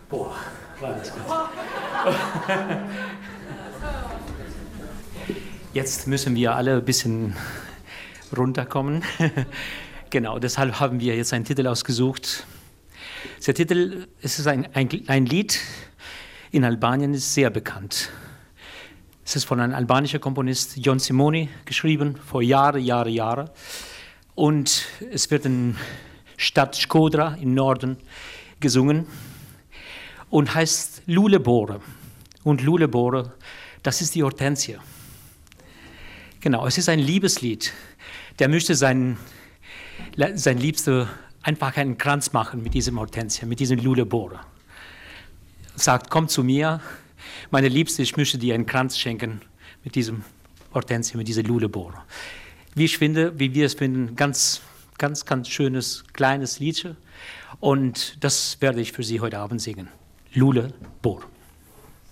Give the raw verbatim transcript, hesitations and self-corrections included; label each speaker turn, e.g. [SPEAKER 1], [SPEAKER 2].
[SPEAKER 1] Boah, war das gut. Jetzt müssen wir alle ein bisschen runterkommen. Genau, deshalb haben wir jetzt einen Titel ausgesucht. Der Titel, es ist ein, ein, ein Lied in Albanien, ist sehr bekannt. Es ist von einem albanischen Komponist, Jon Simoni, geschrieben, vor Jahren, Jahren, Jahren. Und es wird in Stadt Shkodra im Norden gesungen und heißt Lulebore. Und Lulebore, das ist die Hortensie. Genau, es ist ein Liebeslied. Der möchte sein, sein Liebster einfach einen Kranz machen mit diesem Hortensie, mit diesem Lulebore. Sagt, komm zu mir, meine Liebste, ich möchte dir einen Kranz schenken mit diesem Hortensie, mit diesem Lulebore. Wie ich finde, wie wir es finden, ganz, ganz, ganz schönes, kleines Liedchen. Und das werde ich für Sie heute Abend singen. Lulebore.